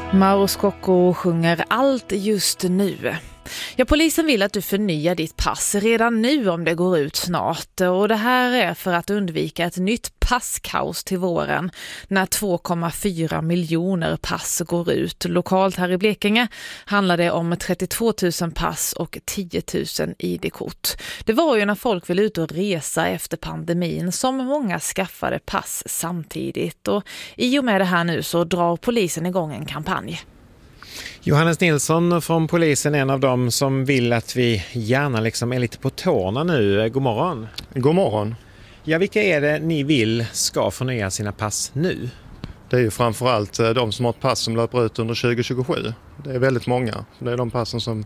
Mauro Scocco sjunger Allt just nu. Ja, polisen vill att du förnyar ditt pass redan nu om det går ut snart. Och det här är för att undvika ett nytt passkaos till våren när 2,4 miljoner pass går ut. Lokalt här i Blekinge handlar det om 32 000 pass och 10 000 ID-kort. Det var ju när folk ville ut och resa efter pandemin som många skaffade pass samtidigt. Och i och med det här nu så drar polisen igång en kampanj. Johannes Nilsson från polisen är en av dem som vill att vi gärna är lite på tårna nu. God morgon. God morgon. Ja, vilka är det ni vill ska förnya sina pass nu? Det är ju framförallt de som har ett pass som löper ut under 2027. Det är väldigt många. Det är de passen som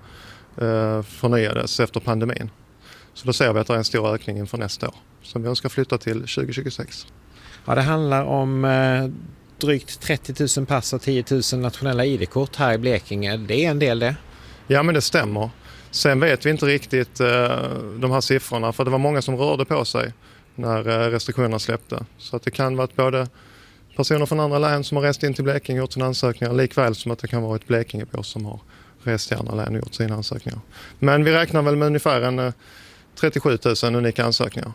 förnyades efter pandemin. Så då ser vi att det är en stor ökning inför nästa år som vi önskar flytta till 2026. Ja, det handlar om drygt 30 000 pass och 10 000 nationella ID-kort här i Blekinge. Det är en del det. Ja, men det stämmer. Sen vet vi inte riktigt de här siffrorna, för det var många som rörde på sig när restriktionerna släppte. Så att det kan vara både personer från andra län som har rest in till Blekinge och gjort sina ansökningar, likväl som att det kan vara ett Blekingebor som har rest till andra län och gjort sina ansökningar. Men vi räknar väl med ungefär 37 000 unika ansökningar.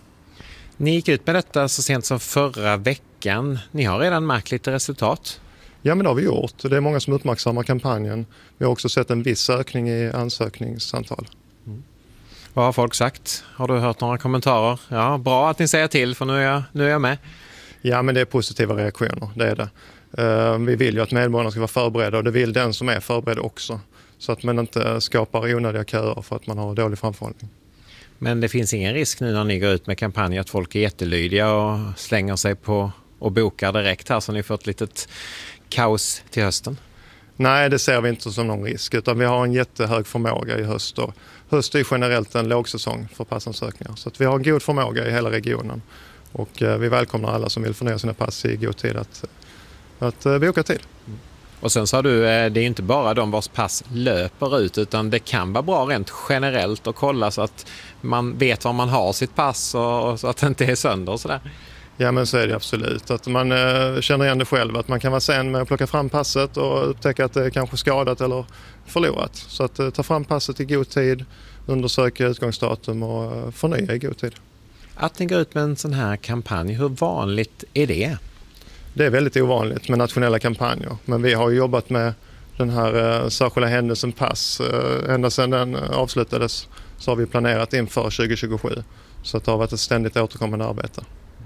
Ni gick ut med detta så sent som förra veckan. Ni har redan märkt lite resultat. Ja, men det har vi gjort. Det är många som uppmärksammar kampanjen. Vi har också sett en viss ökning i ansökningsantal. Vad har folk sagt? Har du hört några kommentarer? Ja, bra att ni säger till, för nu är jag med. Ja, men det är positiva reaktioner, det är det. Vi vill ju att medborgarna ska vara förberedda, och det vill den som är förberedd också. Så att man inte skapar onödiga köer för att man har dålig framförhållning. Men det finns ingen risk nu när ni går ut med kampanj att folk är jättelydiga och slänger sig på och bokar direkt här, så ni får ett litet kaos till hösten? Nej, det ser vi inte som någon risk, utan vi har en jättehög förmåga i höst. Och höst är generellt en lågsäsong för passansökningar, så att vi har en god förmåga i hela regionen. Och vi välkomnar alla som vill förnya sina pass i god tid att boka tid. Och sen sa du, det är inte bara de vars pass löper ut, utan det kan vara bra rent generellt att kolla så att man vet var man har sitt pass och så att det inte är sönder och sådär. Ja, men så är det absolut. Att man känner igen det själv, att man kan vara sen med att plocka fram passet och upptäcka att det är kanske skadat eller förlorat. Så att ta fram passet i god tid, undersöka utgångsdatum och förnya i god tid. Att ni går ut med en sån här kampanj, hur vanligt är det? Det är väldigt ovanligt med nationella kampanjer, men vi har jobbat med den här särskilda händelsen pass. Ända sedan den avslutades så har vi planerat inför 2027, så att det har varit ett ständigt återkommande arbete.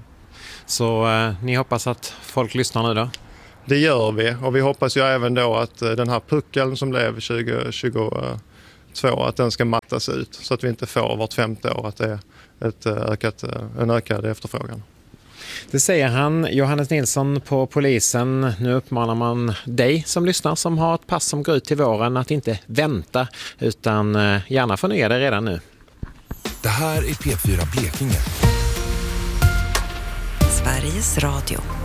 Så ni hoppas att folk lyssnar nu då? Det gör vi, och vi hoppas ju även då att den här puckeln som blev 2022, att den ska mattas ut så att vi inte får vart 5:e år att det är en ökad efterfrågan. Det säger han, Johannes Nilsson på polisen. Nu uppmanar man dig som lyssnar som har ett pass som går ut till våren att inte vänta, utan gärna förnya det redan nu. Det här är P4 Blekinge. Sveriges Radio.